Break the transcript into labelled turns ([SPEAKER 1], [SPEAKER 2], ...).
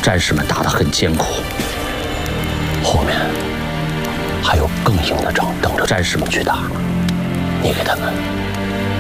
[SPEAKER 1] 战士们打得很艰苦，
[SPEAKER 2] 后面还有更硬的仗等着
[SPEAKER 1] 战士们
[SPEAKER 2] 去打，你给他们